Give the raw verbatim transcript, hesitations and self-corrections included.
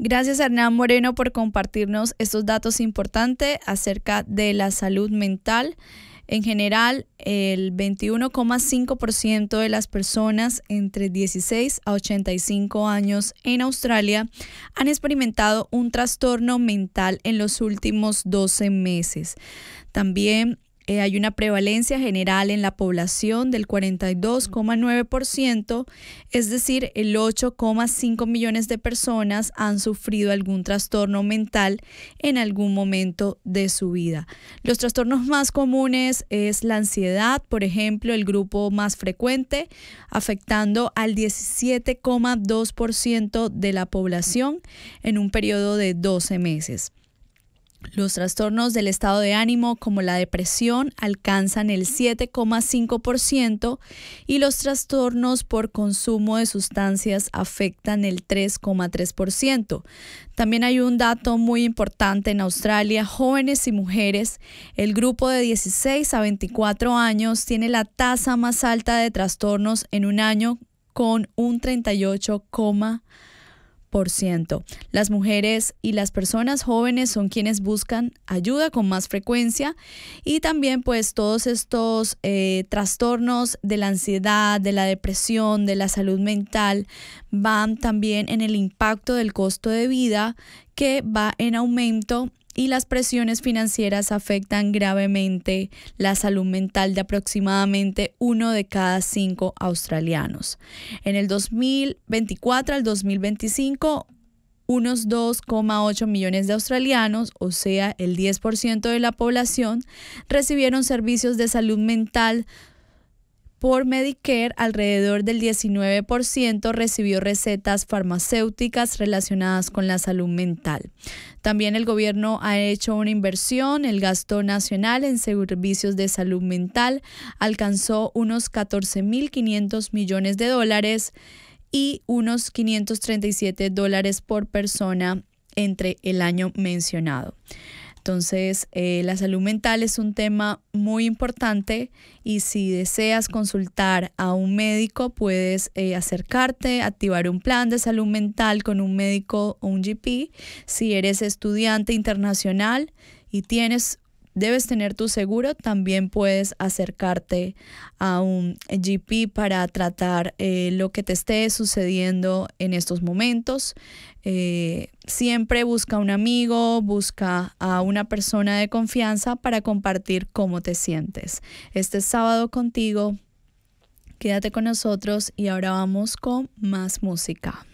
Gracias a Hernán Moreno por compartirnos estos datos importantes acerca de la salud mental. En general, el veintiuno coma cinco por ciento de las personas entre dieciséis a ochenta y cinco años en Australia han experimentado un trastorno mental en los últimos doce meses. También Eh, hay una prevalencia general en la población del cuarenta y dos coma nueve por ciento, es decir, el ocho coma cinco millones de personas han sufrido algún trastorno mental en algún momento de su vida. Los trastornos más comunes es la ansiedad, por ejemplo, el grupo más frecuente, afectando al diecisiete coma dos por ciento de la población en un periodo de doce meses. Los trastornos del estado de ánimo, como la depresión, alcanzan el siete coma cinco por ciento y los trastornos por consumo de sustancias afectan el tres coma tres por ciento. También hay un dato muy importante en Australia: jóvenes y mujeres, el grupo de dieciséis a veinticuatro años tiene la tasa más alta de trastornos en un año, con un treinta y ocho coma cinco por ciento. Las mujeres y las personas jóvenes son quienes buscan ayuda con más frecuencia, y también pues todos estos eh, trastornos de la ansiedad, de la depresión, de la salud mental van también en el impacto del costo de vida, que va en aumento, y las presiones financieras afectan gravemente la salud mental de aproximadamente uno de cada cinco australianos. En el dos mil veinticuatro al dos mil veinticinco, unos dos coma ocho millones de australianos, o sea, el diez por ciento de la población, recibieron servicios de salud mental por Medicare. Alrededor del diecinueve por ciento recibió recetas farmacéuticas relacionadas con la salud mental. También el gobierno ha hecho una inversión. El gasto nacional en servicios de salud mental alcanzó unos catorce mil quinientos millones de dólares y unos quinientos treinta y siete dólares por persona entre el año mencionado. Entonces, eh, la salud mental es un tema muy importante, y si deseas consultar a un médico, puedes eh, acercarte, activar un plan de salud mental con un médico o un G P. Si eres estudiante internacional y tienes debes tener tu seguro, también puedes acercarte a un G P para tratar eh, lo que te esté sucediendo en estos momentos. Eh, siempre busca un amigo, busca a una persona de confianza para compartir cómo te sientes. Este sábado contigo, quédate con nosotros, y ahora vamos con más música.